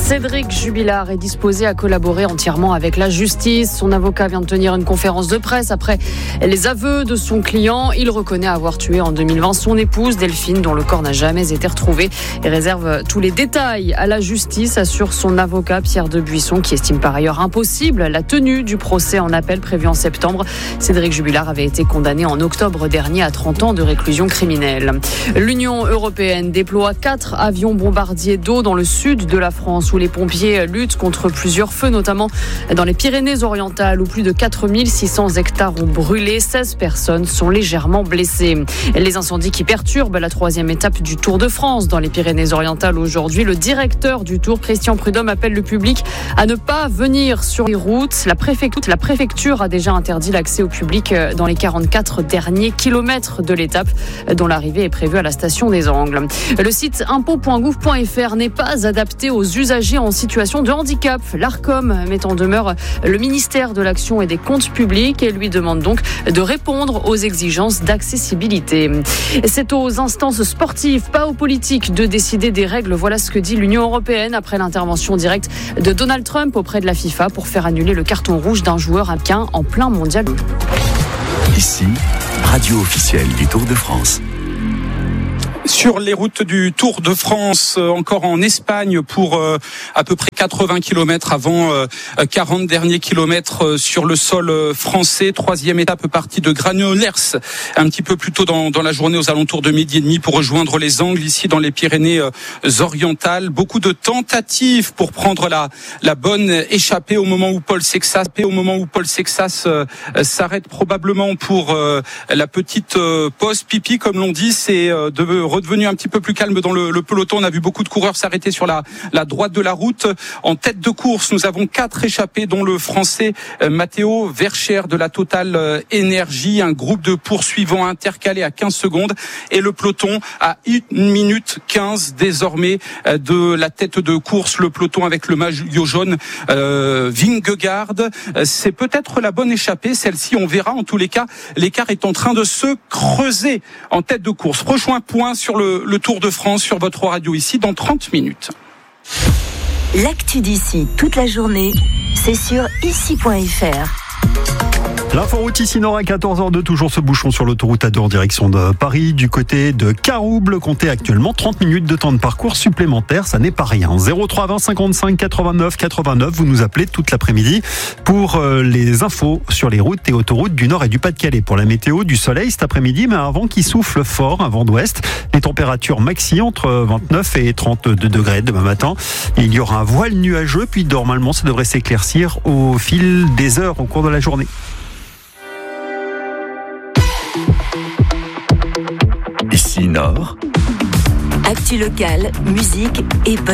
Cédric Jubilard est disposé à collaborer entièrement avec la justice. Son avocat vient de tenir une conférence de presse après les aveux de son client. Il reconnaît avoir tué en 2020 son épouse Delphine, dont le corps n'a jamais été retrouvé, et réserve tous les détails à la justice, assure son avocat Pierre Debuisson, qui estime par ailleurs impossible la tenue du procès en appel prévu en septembre. Cédric Jubilard avait été condamné en octobre dernier à 30 ans de réclusion criminelle. L'Union européenne déploie 4 avions bombardiers d'eau dans le sud de la France, où les pompiers luttent contre plusieurs feux, notamment dans les Pyrénées-Orientales, où plus de 4600 hectares ont brûlé. 16 personnes sont légèrement blessées. Les incendies qui perturbent la 3e étape du Tour de France dans les Pyrénées-Orientales aujourd'hui. Le directeur du Tour, Christian Prudhomme, appelle le public à ne pas venir sur les routes. La préfecture a déjà interdit l'accès au public dans les 44 derniers kilomètres de l'étape, dont l'arrivée est prévue à la station des Angles. Le site impôts.gouv.fr n'est pas adapté aux usagers en situation de handicap. L'Arcom met en demeure le ministère de l'Action et des Comptes publics et lui demande donc de répondre aux exigences d'accessibilité. C'est aux instances sportives, pas aux politiques, de décider des règles. Voilà ce que dit l'Union européenne après l'intervention directe de Donald Trump auprès de la FIFA pour faire annuler le carton rouge d'un joueur américain en plein mondial. Ici, radio officielle du Tour de France. Sur les routes du Tour de France, encore en Espagne pour à peu près 80 km avant 40 derniers kilomètres sur le sol français. 3e étape partie de Granollers, un petit peu plus tôt dans la journée, aux alentours de 12h30, pour rejoindre les Angles, ici dans les Pyrénées-Orientales. Beaucoup de tentatives pour prendre la bonne échappée au moment où Paul Sexas s'arrête probablement pour la petite pause pipi, comme l'on dit. C'est redevenu un petit peu plus calme dans le peloton. On a vu beaucoup de coureurs s'arrêter sur la droite de la route. En tête de course, nous avons 4 échappés, dont le Français Matteo Vercher de la Total Énergie. Un groupe de poursuivants intercalé à 15 secondes et le peloton à 1 minute 15 désormais de la tête de course. Le peloton avec le maillot jaune Vingegaard. C'est peut-être la bonne échappée, celle-ci, on verra. En tous les cas, l'écart est en train de se creuser en tête de course. Prochain point sur le Tour de France sur votre radio ici dans 30 minutes. L'actu d'ici toute la journée, c'est sur ici.fr. L'inforoute ici Nord à 14h02, toujours ce bouchon sur l'autoroute A2 en direction de Paris. Du côté de Carouble, comptez actuellement 30 minutes de temps de parcours supplémentaire, ça n'est pas rien. 03 20 55 89 89, vous nous appelez toute l'après-midi pour les infos sur les routes et autoroutes du Nord et du Pas-de-Calais. Pour la météo, du soleil cet après-midi, mais un vent qui souffle fort, un vent d'ouest. Les températures maxi entre 29 et 32 degrés demain matin. Il y aura un voile nuageux, puis normalement ça devrait s'éclaircir au fil des heures au cours de la journée. Ici Nord. Actu locale, musique et bonne